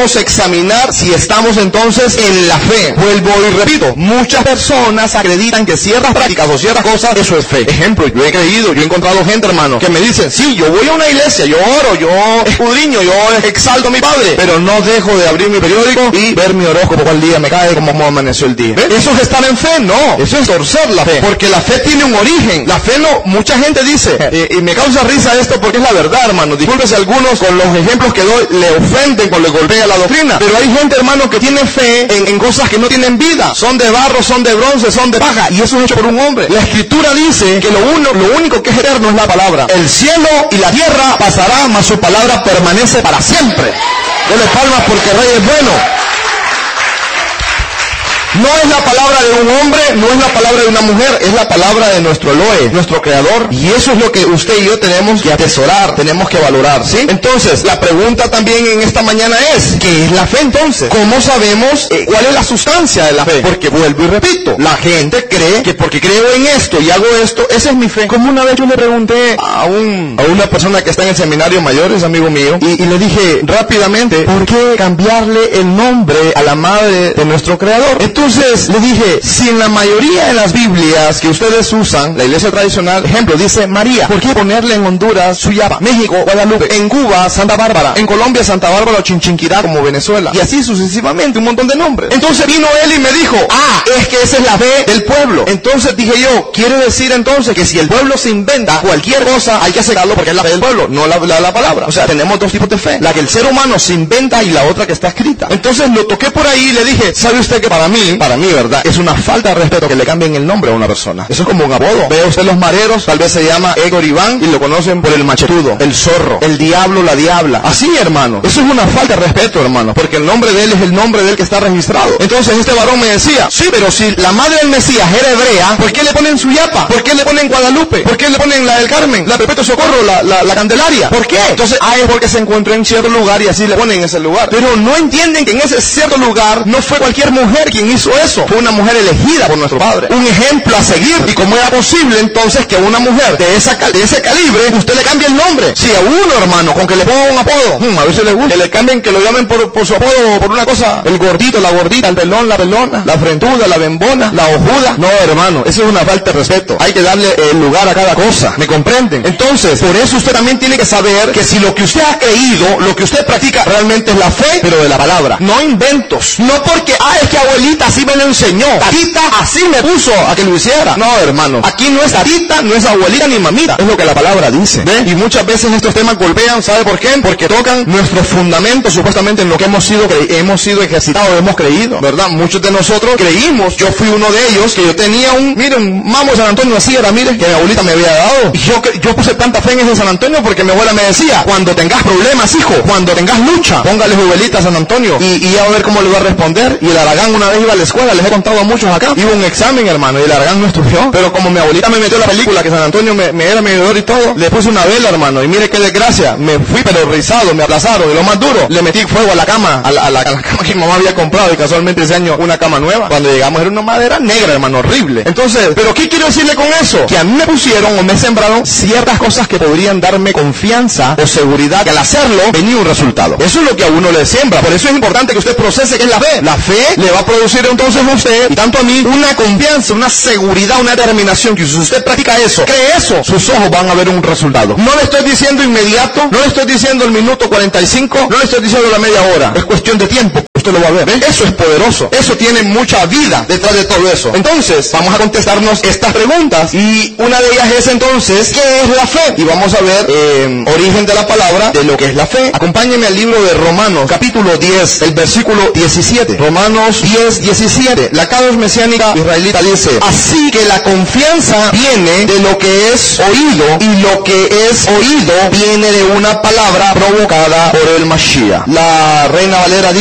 examinar si estamos entonces en la fe. Vuelvo y repito, muchas personas acreditan que ciertas prácticas o ciertas cosas, eso es fe. Ejemplo, yo he creído, yo he encontrado gente, hermano, que me dicen, sí, yo voy a una iglesia, yo oro, yo escudriño, yo exalto a mi Padre, pero no dejo de abrir mi periódico y ver mi horóscopo cuál día me cae, cómo amaneció el día. ¿Ves? Eso es estar en fe, no, eso es torcer la fe, porque la fe tiene un origen. La fe no, mucha gente dice, eh, y me causa risa esto porque es la verdad, hermano. Disculpe si algunos con los ejemplos que doy le ofenden cuando le golpea la doctrina, pero hay gente, hermano, que tiene fe en, en cosas que no tienen vida, son de barro, son de bronce, son de paja, y eso es hecho por un hombre. La Escritura dice que lo, uno, lo único que es eterno es la palabra. El cielo y la tierra pasará, mas su palabra permanece para siempre. Dele palmas porque el Rey es bueno. No es la palabra de un hombre, no es la palabra de una mujer, es la palabra de nuestro Elohe, nuestro Creador. Y eso es lo que usted y yo tenemos que atesorar, tenemos que valorar, ¿sí? Entonces, la pregunta también en esta mañana es, ¿qué es la fe entonces? ¿Cómo sabemos eh, cuál es la sustancia de la fe? Porque vuelvo y repito, la gente cree que porque creo en esto y hago esto, esa es mi fe. Como una vez yo le pregunté a, un, a una persona que está en el seminario mayor, es amigo mío, y, y le dije rápidamente, ¿por qué cambiarle el nombre a la madre de nuestro Creador? Entonces, Entonces le dije, si en la mayoría de las Biblias que ustedes usan, la iglesia tradicional, ejemplo, dice María, ¿por qué ponerle en Honduras Suyapa, México, Guadalupe, en Cuba, Santa Bárbara, en Colombia, Santa Bárbara o Chinchinquirá, como Venezuela? Y así sucesivamente, un montón de nombres. Entonces vino él y me dijo, ah, es que esa es la fe del pueblo. Entonces dije yo, quiere decir entonces que si el pueblo se inventa cualquier cosa, hay que aceptarlo porque es la fe del pueblo, no la, la, la palabra. O sea, tenemos dos tipos de fe, la que el ser humano se inventa y la otra que está escrita. Entonces lo toqué por ahí y le dije, ¿sabe usted que para mí, para mí, verdad, es una falta de respeto que le cambien el nombre a una persona? Eso es como un apodo. Ve usted los mareros, tal vez se llama Egor Iván y lo conocen por el machetudo, el zorro, el diablo, la diabla. Así, hermano, eso es una falta de respeto, hermano, porque el nombre de él es el nombre del que está registrado. Entonces este varón me decía, sí, pero si la madre del Mesías era hebrea, ¿por qué le ponen Suyapa? ¿Por qué le ponen Guadalupe? ¿Por qué le ponen la del Carmen, la Perpetuo Socorro, la, la, la Candelaria? ¿Por qué? Entonces, ah, es porque se encontró en cierto lugar y así le ponen en ese lugar. Pero no entienden que en ese cierto lugar no fue cualquier mujer quien hizo eso, fue una mujer elegida por nuestro Padre, un ejemplo a seguir. ¿Y cómo era posible entonces que a una mujer de, esa, de ese calibre usted le cambie el nombre? Si a uno, hermano, con que le ponga un apodo, hmm, a veces le gusta, que le cambien, que lo llamen por, por su apodo o por una cosa, el gordito, la gordita, el pelón, la pelona, la frentuda, la bembona, la ojuda. No, hermano, eso es una falta de respeto. Hay que darle el lugar a cada cosa, ¿me comprenden? Entonces, por eso usted también tiene que saber que si lo que usted ha creído, lo que usted practica realmente es la fe, pero de la palabra, no inventos. No porque, ah, es que abuelita así me lo enseñó, tatita así me puso a que lo hiciera. No, hermano, aquí no es tatita, no es abuelita ni mamita, es lo que la palabra dice. ¿Ve? Y muchas veces estos temas golpean, ¿sabe por qué? Porque tocan nuestros fundamentos supuestamente en lo que hemos sido hemos sido ejercitados, hemos creído, ¿verdad? Muchos de nosotros creímos, yo fui uno de ellos, que yo tenía un, mire, un mamo de San Antonio así era, mire, que mi abuelita me había dado. Y yo, yo puse tanta fe en ese San Antonio porque mi abuela me decía, cuando tengas problemas, hijo, cuando tengas lucha, póngale juvelita a San Antonio y, y ya a ver cómo le va a responder. Y el Aragán una vez iba a la escuela, les he contado a muchos acá, iba un examen, hermano, y el Aragán no estudió, pero como mi abuelita me metió la película, que San Antonio me, me era medidor y todo, le puse una vela, hermano, y mire qué desgracia, me fui pero rizado, me aplazaron, y lo más duro, le metí fuego a la cama, a la, a la, a la cama que mi mamá había comprado, y casualmente ese año una cama nueva, cuando llegamos era una madera negra, hermano, horrible. Entonces, ¿pero qué quiero decirle con eso? Que a mí me pusieron o me sembraron ciertas cosas que podrían darme confianza o seguridad, que al hacerlo venía un resultado. Eso es lo que a uno le siembra, por eso es importante que usted procese qué es la fe. La fe le va a producir entonces a usted, y tanto a mí, una confianza, una seguridad, una determinación, que si usted practica eso, cree eso, sus ojos van a ver un resultado. No le estoy diciendo inmediato, no le estoy diciendo el minuto cuarenta y cinco, no le estoy diciendo la media hora, es cuestión de tiempo, usted lo va a ver. ¿Ve? Eso es poderoso, eso tiene mucha vida detrás de todo eso. Entonces, vamos a contestarnos estas preguntas, y una de ellas es entonces, ¿qué es la fe? Y vamos a ver eh, origen de la palabra, de lo que es la fe. Acompáñenme al libro de Romanos, capítulo diez, el versículo diecisiete. Romanos diez, diecisiete. La Cados Mesiánica Israelita dice, así que la confianza viene de lo que es oído, y lo que es oído viene de una palabra provocada por el Mashiach. La Reina Valera dice, ¿alguien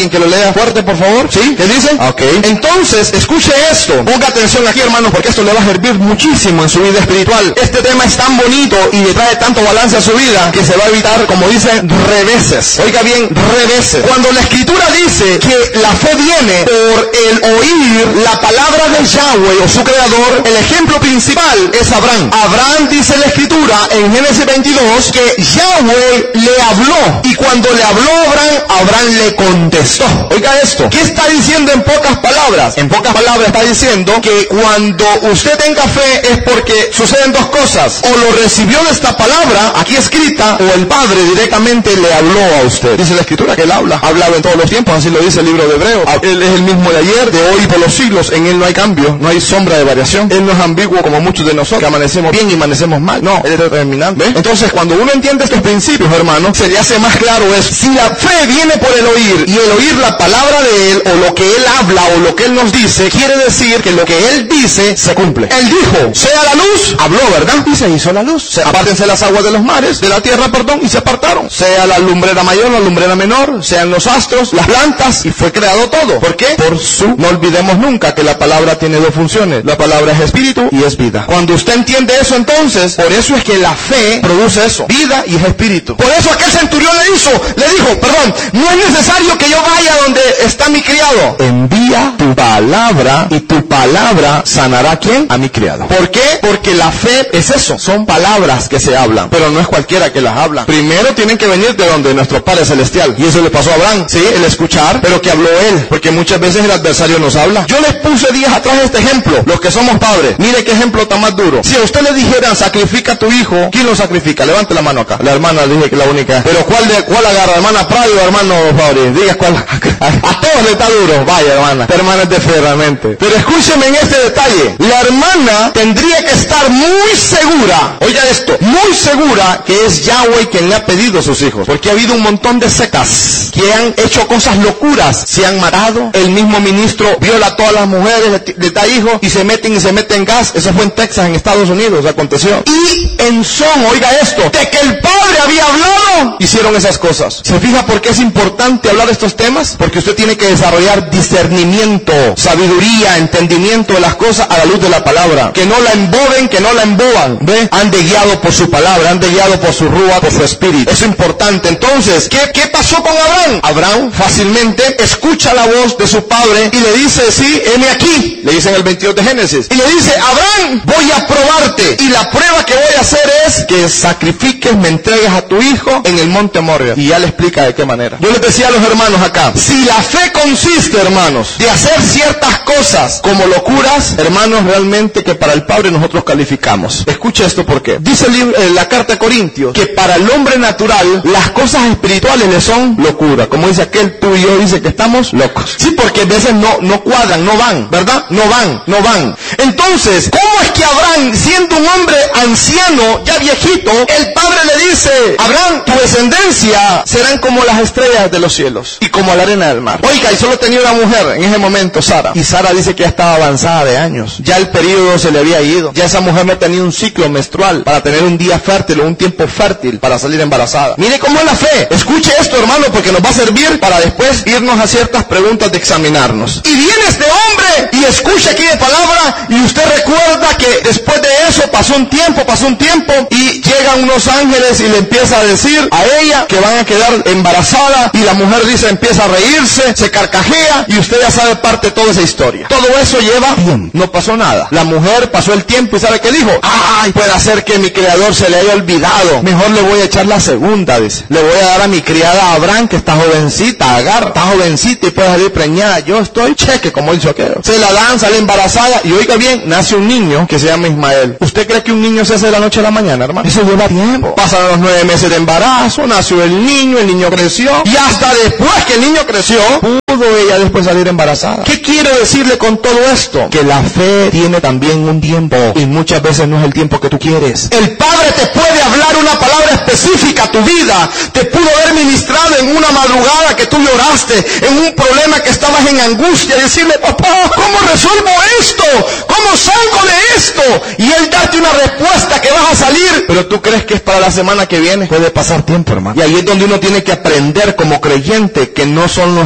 ¿Alguien que lo lea fuerte, por favor? ¿Sí? ¿Qué dice? Ok. Entonces, escuche esto. Ponga atención aquí, hermanos, porque esto le va a servir muchísimo en su vida espiritual. Este tema es tan bonito y le trae tanto balance a su vida que se va a evitar, como dice, reveses. Oiga bien, reveses. Cuando la Escritura dice que la fe viene por el oír la palabra de Yahweh o su creador, el ejemplo principal es Abraham. Abraham, dice la Escritura en Génesis veintidós, que Yahweh le habló, y cuando le habló a Abraham, Abraham le contestó. Oiga esto, ¿qué está diciendo en pocas palabras? En pocas palabras está diciendo que cuando usted tenga fe es porque suceden dos cosas: o lo recibió de esta palabra aquí escrita, o el Padre directamente le habló a usted. Dice la Escritura que él habla, ha hablado en todos los tiempos, así lo dice el libro de Hebreos. Él es el mismo de ayer, de hoy y por los siglos. En él no hay cambio, no hay sombra de variación. Él no es ambiguo como muchos de nosotros, que amanecemos bien y amanecemos mal. No, él es determinante. ¿Ve? Entonces, cuando uno entiende estos principios, hermanos, se le hace más claro es, si la fe viene por el oír, y el oír la palabra de él, o lo que él habla, o lo que él nos dice, quiere decir que lo que él dice se cumple. Él dijo, sea la luz, habló, ¿verdad? Y se hizo la luz. Se, apártense las aguas de los mares, de la tierra, perdón, y se apartaron. Sea la lumbrera mayor, la lumbrera menor, sean los astros, las plantas, y fue creado todo. ¿Por qué? Por su, no olvidemos nunca que la palabra tiene dos funciones. La palabra es espíritu y es vida. Cuando usted entiende eso, entonces, por eso es que la fe produce eso, vida y es espíritu. Por eso aquel centurión le hizo, le dijo, perdón, no es necesario que yo vaya donde está mi criado. Envía tu palabra y tu palabra sanará ¿a quién? A mi criado. ¿Por qué? Porque la fe es eso, son palabras que se hablan, pero no es cualquiera que las habla. Primero tienen que venir de donde nuestro Padre Celestial, y eso le pasó a Abraham, sí, el escuchar, pero que habló él, porque muchas veces el adversario nos habla. Yo les puse días atrás este ejemplo, los que somos padres, mire qué ejemplo tan más duro. Si a usted le dijeran, sacrifica a tu hijo, ¿quién lo sacrifica? Levante la mano acá. La hermana dije que la única, pero ¿cuál de cuál agarra? ¿Hermana Prado o hermano Fauri? Diga cuál. A todos le está duro, vaya hermana, esta hermana es de fe realmente. Pero escúcheme en este detalle, la hermana tendría que estar muy segura, oiga esto, muy segura que es Yahweh quien le ha pedido a sus hijos, porque ha habido un montón de sectas que han hecho cosas locuras, se han matado, el mismo ministro viola a todas las mujeres, le da hijos y se meten y se meten gas. Eso fue en Texas, en Estados Unidos, aconteció. Y en son, oiga esto, de que el Padre había hablado, hicieron esas cosas. ¿Se fija por qué es importante hablar de estos temas? Porque usted tiene que desarrollar discernimiento, sabiduría, entendimiento de las cosas a la luz de la palabra. Que no la emboben, que no la emboban. ¿Ve? Ande guiado por su palabra, ande guiado por su rúa, por su espíritu. Eso es importante. Entonces, ¿qué, qué pasó con Abraham? Abraham fácilmente escucha la voz de su padre y le dice, sí, heme aquí. Le dice en el veintidós de Génesis. Y le dice, Abraham, voy a probarte. Y la prueba que voy a hacer es que sacrifiques, me entregues a tu hijo en el monte Moria. Y ya le explica de qué manera. Yo les decía a los hermanos acá, si la fe consiste, hermanos, de hacer ciertas cosas como locuras, hermanos, realmente que para el Padre nosotros calificamos. Escucha esto porque dice el libro, eh, la carta a Corintios, que para el hombre natural las cosas espirituales le son locura. Como dice aquel, tú y yo, dice que estamos locos. Sí, porque a veces no, no cuadran, no van, ¿verdad? No van, no van. Entonces, ¿cómo es que Abraham, siendo un hombre anciano, ya viejito, el Padre le dice, Abraham, tu descendencia serán como las estrellas de los cielos y como la arena del mar? Oiga, y solo tenía una mujer en ese momento, Sara. Y Sara dice que ya estaba avanzada de años. Ya el periodo se le había ido. Ya esa mujer no tenía un ciclo menstrual para tener un día fértil o un tiempo fértil para salir embarazada. Mire cómo es la fe. Escuche esto, hermano, porque nos va a servir para después irnos a ciertas preguntas de examinarnos. Y viene este hombre y escucha aquí de palabra, y usted recuerda que después de eso pasó un tiempo, pasó un tiempo y llegan unos ángeles y le empieza a decir a ella que van a quedar embarazada, y la mujer dice, empieza a reírse, se carcajea, y usted ya sabe parte de toda esa historia. Todo eso lleva bien, no pasó nada. La mujer pasó el tiempo y ¿sabe qué dijo? Ay, puede ser que mi criador se le haya olvidado, mejor le voy a echar la segunda, dice. Le voy a dar a mi criada Abraham, que está jovencita, agarra, está jovencita y puede salir preñada. Yo estoy cheque, como dice aquello. Se la dan, sale embarazada, y oiga bien, nace un niño que se llama Ismael. ¿Usted cree que un niño se hace de la noche a la mañana, hermano? Eso lleva tiempo. Pasan los nueve meses de embarazo, nació el niño, el niño creció, y hasta después que el niño creció, pudo ella después salir embarazada. ¿Qué quiero decirle con todo esto? Que la fe tiene también un tiempo, y muchas veces no es el tiempo que tú quieres. El Padre te puede hablar una palabra específica a tu vida. Te pudo haber ministrado en una madrugada que tú lloraste, en un problema que estabas en angustia, y decirle, papá, ¿cómo resuelvo esto? ¿Cómo salgo de esto? Y Él darte una respuesta que vas a salir, pero tú crees que es para la semana que viene. Puede pasar tiempo, hermano. Y ahí es donde uno tiene que aprender como creyente que no son nuestros tiempos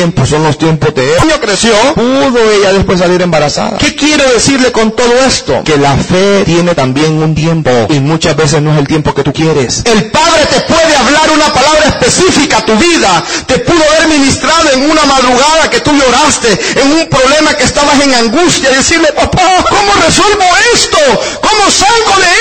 tiempos son los tiempos de él. El niño creció, pudo ella después salir embarazada. ¿Qué quiero decirle con todo esto? Que la fe tiene también un tiempo y muchas veces no es el tiempo que tú quieres. El Padre te puede hablar una palabra específica a tu vida. Te pudo haber ministrado en una madrugada que tú lloraste, en un problema que estabas en angustia y decirle, papá, ¿cómo resuelvo esto? ¿Cómo salgo de